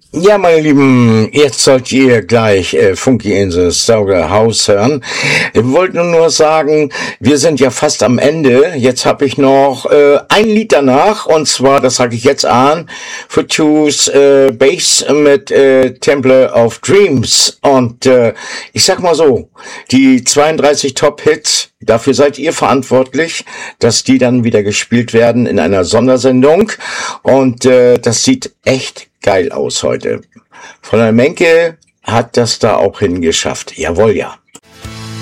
Ja, meine Lieben, jetzt sollt ihr gleich Funky in the Sauger House hören. Ich wollte nur sagen, wir sind ja fast am Ende. Jetzt habe ich noch ein Lied danach, und zwar, das sage ich jetzt an, für Choose Bass mit Temple of Dreams. Und ich sag mal so, die 32 Top-Hits, dafür seid ihr verantwortlich, dass die dann wieder gespielt werden in einer Sondersendung. Und das sieht echt geil aus heute. Von der Menke hat das da auch hingeschafft. Jawohl, ja.